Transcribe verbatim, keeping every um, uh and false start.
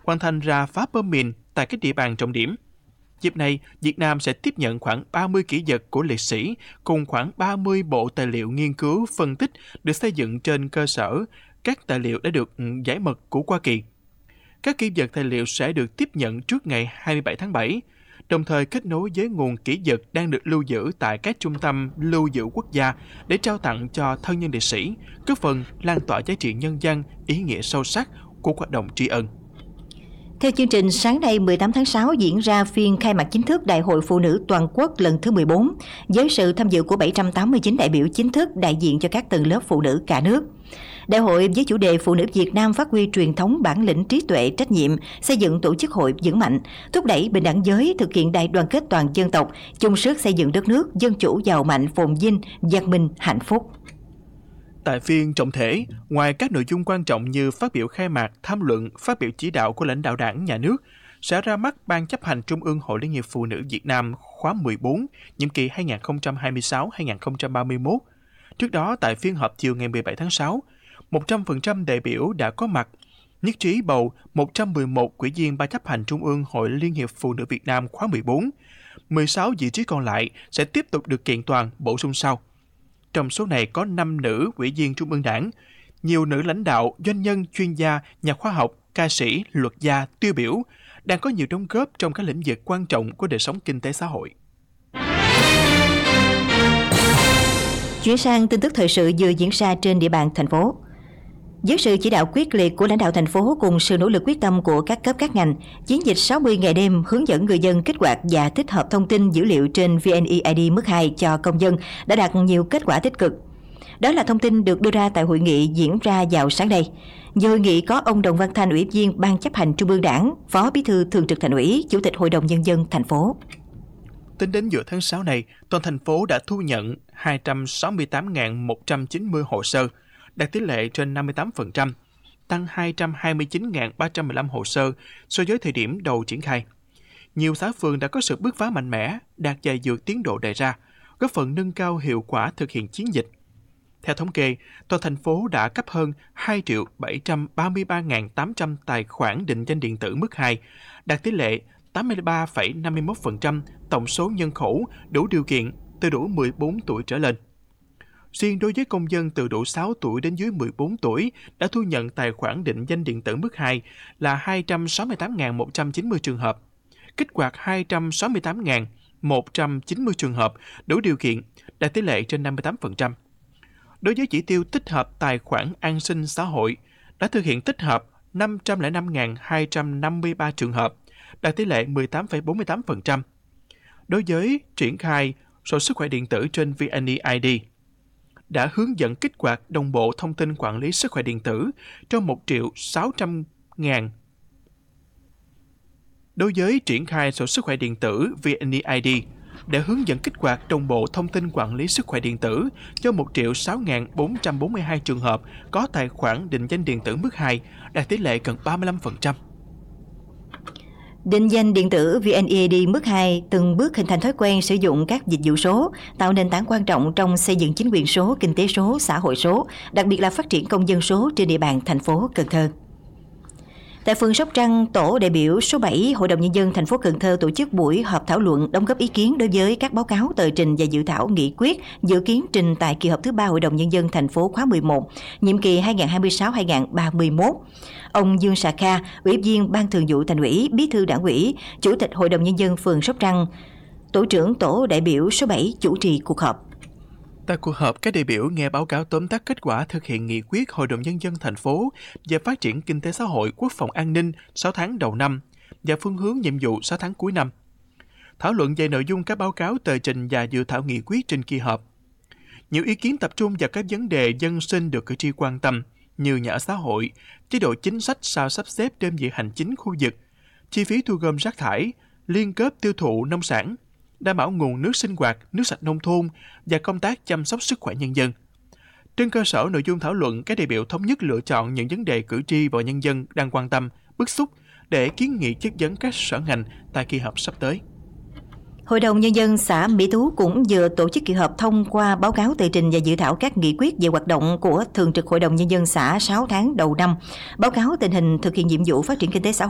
hoàn thành rà phá bom mìn tại các địa bàn trọng điểm. Dịp này, Việt Nam sẽ tiếp nhận khoảng ba mươi kỷ vật của liệt sĩ cùng khoảng ba mươi bộ tài liệu nghiên cứu phân tích được xây dựng trên cơ sở các tài liệu đã được giải mật của Hoa Kỳ. Các kỷ vật tài liệu sẽ được tiếp nhận trước ngày hai mươi bảy tháng bảy, đồng thời kết nối với nguồn kỷ vật đang được lưu giữ tại các trung tâm lưu giữ quốc gia để trao tặng cho thân nhân liệt sĩ, góp phần lan tỏa giá trị nhân văn, ý nghĩa sâu sắc của hoạt động tri ân. Theo chương trình, sáng nay mười tám tháng sáu diễn ra phiên khai mạc chính thức Đại hội Phụ nữ Toàn quốc lần thứ mười bốn, với sự tham dự của bảy trăm tám mươi chín đại biểu chính thức đại diện cho các tầng lớp phụ nữ cả nước. Đại hội với chủ đề Phụ nữ Việt Nam phát huy truyền thống bản lĩnh trí tuệ trách nhiệm, xây dựng tổ chức hội vững mạnh, thúc đẩy bình đẳng giới, thực hiện đại đoàn kết toàn dân tộc, chung sức xây dựng đất nước dân chủ giàu mạnh, phồn vinh, văn minh, hạnh phúc. Tại phiên trọng thể, ngoài các nội dung quan trọng như phát biểu khai mạc, tham luận, phát biểu chỉ đạo của lãnh đạo Đảng, Nhà nước, sẽ ra mắt Ban chấp hành Trung ương Hội Liên hiệp Phụ nữ Việt Nam khóa mười bốn, nhiệm kỳ hai nghìn không trăm hai mươi sáu đến hai nghìn không trăm ba mươi mốt. Trước đó, tại phiên họp chiều ngày mười bảy tháng sáu, một trăm phần trăm đại biểu đã có mặt, nhất trí bầu một trăm mười một ủy viên Ban chấp hành Trung ương Hội Liên hiệp Phụ nữ Việt Nam khóa mười bốn. mười sáu vị trí còn lại sẽ tiếp tục được kiện toàn, bổ sung sau. Trong số này có năm nữ ủy viên Trung ương Đảng, nhiều nữ lãnh đạo, doanh nhân, chuyên gia, nhà khoa học, ca sĩ, luật gia, tiêu biểu, đang có nhiều đóng góp trong các lĩnh vực quan trọng của đời sống kinh tế xã hội. Chuyển sang tin tức thời sự vừa diễn ra trên địa bàn thành phố. Với sự chỉ đạo quyết liệt của lãnh đạo thành phố cùng sự nỗ lực quyết tâm của các cấp các ngành, chiến dịch sáu mươi ngày đêm hướng dẫn người dân kích hoạt và tích hợp thông tin dữ liệu trên vê en e i đê mức hai cho công dân đã đạt nhiều kết quả tích cực. Đó là thông tin được đưa ra tại hội nghị diễn ra vào sáng nay. Dự hội nghị có ông Đồng Văn Thanh, Ủy viên Ban chấp hành Trung ương Đảng, Phó Bí thư Thường trực Thành ủy, Chủ tịch Hội đồng Nhân dân thành phố. Tính đến giữa tháng sáu này, toàn thành phố đã thu nhận hai trăm sáu mươi tám nghìn một trăm chín mươi hồ sơ, đạt tỷ lệ trên năm mươi tám phần trăm, tăng hai trăm hai mươi chín nghìn ba trăm mười lăm hồ sơ so với thời điểm đầu triển khai. Nhiều xã phường đã có sự bứt phá mạnh mẽ, đạt và vượt tiến độ đề ra, góp phần nâng cao hiệu quả thực hiện chiến dịch. Theo thống kê, toàn thành phố đã cấp hơn hai triệu bảy trăm ba mươi ba nghìn tám trăm tài khoản định danh điện tử mức hai, đạt tỷ lệ tám mươi ba phẩy năm mươi mốt phần trăm tổng số nhân khẩu đủ điều kiện từ đủ mười bốn tuổi trở lên. Riêng đối với công dân từ đủ sáu tuổi đến dưới mười bốn tuổi đã thu nhận tài khoản định danh điện tử mức hai là hai trăm sáu mươi tám nghìn một trăm chín mươi trường hợp, kích hoạt hai trăm sáu mươi tám nghìn một trăm chín mươi trường hợp đủ điều kiện, đạt tỷ lệ trên năm mươi tám phần trăm. Đối với chỉ tiêu tích hợp tài khoản an sinh xã hội, đã thực hiện tích hợp năm trăm lẻ năm nghìn hai trăm năm mươi ba trường hợp, đạt tỷ lệ mười tám phẩy bốn mươi tám phần trăm. Đối với triển khai sổ sức khỏe điện tử trên vê en e i đê, đã hướng dẫn kích hoạt đồng bộ thông tin quản lý sức khỏe điện tử cho một triệu sáu trăm nghìn. Đối với triển khai sổ sức khỏe điện tử vê en e i đê, đã hướng dẫn kích hoạt đồng bộ thông tin quản lý sức khỏe điện tử cho một triệu sáu nghìn bốn trăm bốn mươi hai trường hợp có tài khoản định danh điện tử mức hai, đạt tỷ lệ gần ba mươi lăm phần trăm. Định danh điện tử vê en e i đê mức hai từng bước hình thành thói quen sử dụng các dịch vụ số, tạo nền tảng quan trọng trong xây dựng chính quyền số, kinh tế số, xã hội số, đặc biệt là phát triển công dân số trên địa bàn thành phố Cần Thơ. Tại phường Sóc Trăng, tổ đại biểu số bảy Hội đồng Nhân dân thành phố Cần Thơ tổ chức buổi họp thảo luận đóng góp ý kiến đối với các báo cáo tờ trình và dự thảo nghị quyết dự kiến trình tại kỳ họp thứ ba Hội đồng Nhân dân thành phố khóa mười một, nhiệm kỳ hai nghìn không trăm hai mươi sáu đến hai nghìn không trăm ba mươi mốt. Ông Dương Sà Kha, Ủy viên Ban Thường vụ Thành ủy, Bí thư Đảng ủy, Chủ tịch Hội đồng Nhân dân phường Sóc Trăng, tổ trưởng tổ đại biểu số bảy chủ trì cuộc họp. Tại cuộc họp, các đại biểu nghe báo cáo tóm tắt kết quả thực hiện nghị quyết Hội đồng Nhân dân thành phố về phát triển kinh tế xã hội, quốc phòng an ninh sáu tháng đầu năm và phương hướng nhiệm vụ sáu tháng cuối năm. Thảo luận về nội dung các báo cáo tờ trình và dự thảo nghị quyết trên kỳ họp. Nhiều ý kiến tập trung vào các vấn đề dân sinh được cử tri quan tâm như nhà ở xã hội, chế độ chính sách sao sắp xếp đơn vị hành chính khu vực, chi phí thu gom rác thải, liên kết tiêu thụ nông sản, đảm bảo nguồn nước sinh hoạt, nước sạch nông thôn và công tác chăm sóc sức khỏe nhân dân. Trên cơ sở nội dung thảo luận, các đại biểu thống nhất lựa chọn những vấn đề cử tri và nhân dân đang quan tâm, bức xúc để kiến nghị chất vấn các sở ngành tại kỳ họp sắp tới. Hội đồng Nhân dân xã Mỹ Tú cũng vừa tổ chức kỳ họp thông qua báo cáo tờ trình và dự thảo các nghị quyết về hoạt động của Thường trực Hội đồng Nhân dân xã sáu tháng đầu năm, báo cáo tình hình thực hiện nhiệm vụ phát triển kinh tế xã hội